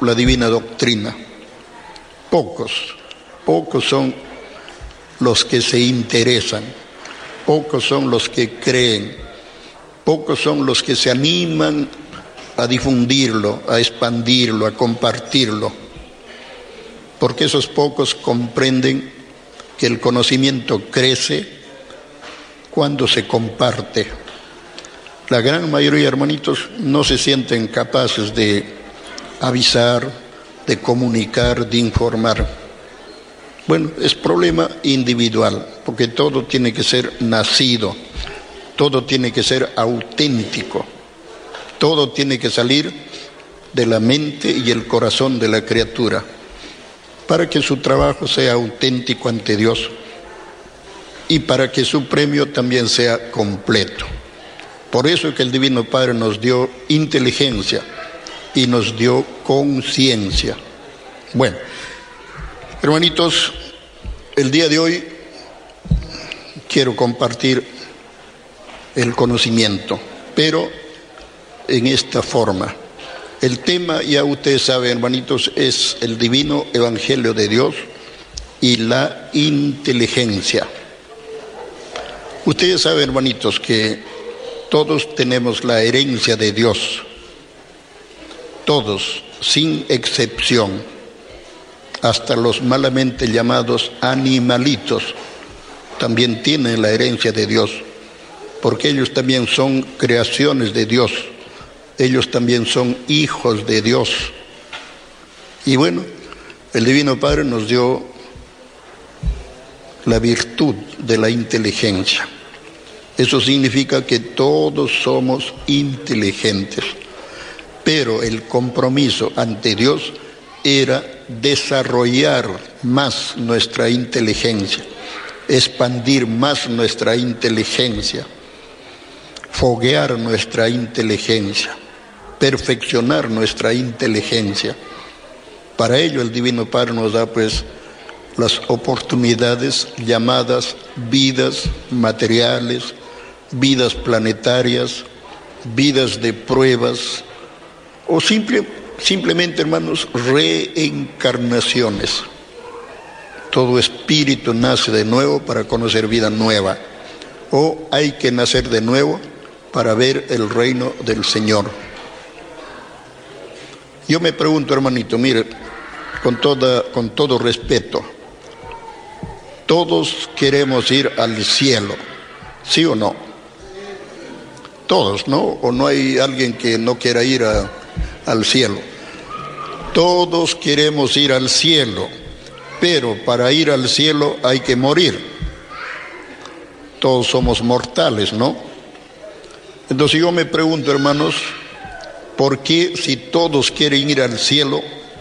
la divina doctrina. Pocos son los que se interesan, pocos son los que creen, pocos son los que se animan a difundirlo, a expandirlo, a compartirlo, porque esos pocos comprenden que el conocimiento crece cuando se comparte. La gran mayoría, hermanitos, no se sienten capaces de avisar, de comunicar, de informar. Bueno, es problema individual, porque todo tiene que ser nacido, todo tiene que ser auténtico, todo tiene que salir de la mente y el corazón de la criatura, para que su trabajo sea auténtico ante Dios y para que su premio también sea completo. Por eso es que el Divino Padre nos dio inteligencia y nos dio conciencia. Bueno, hermanitos, el día de hoy quiero compartir el conocimiento, pero en esta forma. El tema, ya ustedes saben, hermanitos, es el divino evangelio de Dios y la inteligencia. Ustedes saben, hermanitos, que todos tenemos la herencia de Dios, todos, sin excepción, hasta los malamente llamados animalitos también tienen la herencia de Dios, porque ellos también son creaciones de Dios, ellos también son hijos de Dios. Y bueno, el Divino Padre nos dio la virtud de la inteligencia. Eso significa que todos somos inteligentes, pero el compromiso ante Dios era desarrollar más nuestra inteligencia, expandir más nuestra inteligencia, foguear nuestra inteligencia, perfeccionar nuestra inteligencia. Para ello el Divino Padre nos da pues las oportunidades llamadas vidas materiales, vidas planetarias, vidas de pruebas o simplemente, hermanos, reencarnaciones. Todo espíritu nace de nuevo para conocer vida nueva, o hay que nacer de nuevo para ver el reino del Señor. Yo me pregunto, hermanito, mire, con todo respeto, todos queremos ir al cielo, ¿sí o no? Todos, ¿no? ¿O no hay alguien que no quiera ir al cielo? Todos queremos ir al cielo, pero para ir al cielo hay que morir. Todos somos mortales, ¿no? Entonces yo me pregunto, hermanos, ¿por qué si todos quieren ir al cielo,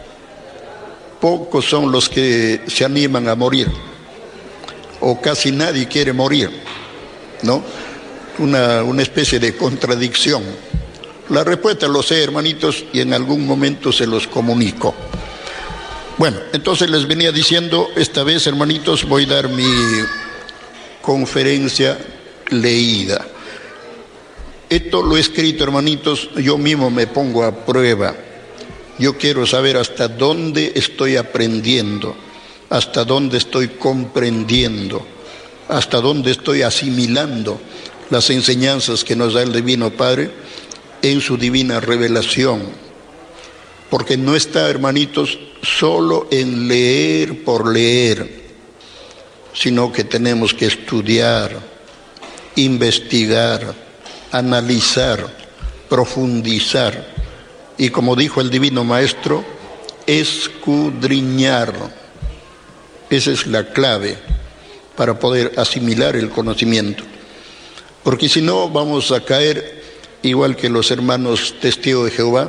pocos son los que se animan a morir? O casi nadie quiere morir, ¿no? Una especie de contradicción. La respuesta lo sé, hermanitos, y en algún momento se los comunico. Bueno, entonces les venía diciendo, esta vez, hermanitos, voy a dar mi conferencia leída. Esto lo he escrito, hermanitos, yo mismo me pongo a prueba. Yo quiero saber hasta dónde estoy aprendiendo, hasta dónde estoy comprendiendo, hasta dónde estoy asimilando las enseñanzas que nos da el Divino Padre en su divina revelación. Porque no está, hermanitos, solo en leer por leer, sino que tenemos que estudiar, investigar, analizar, profundizar y, como dijo el Divino Maestro, escudriñar. Esa es la clave para poder asimilar el conocimiento, porque si no vamos a caer igual que los hermanos testigos de Jehová,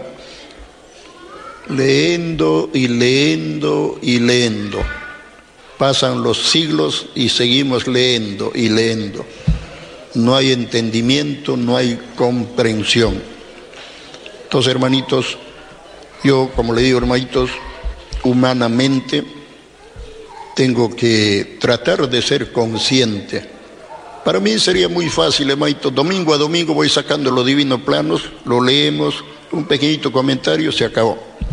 leyendo y leyendo y leyendo. Pasan los siglos y seguimos leyendo y leyendo. No hay entendimiento, no hay comprensión. Entonces, hermanitos, yo, como le digo, hermanitos, humanamente tengo que tratar de ser consciente. Para mí sería muy fácil, hermanito, domingo a domingo voy sacando los divinos planos, lo leemos, un pequeñito comentario, se acabó.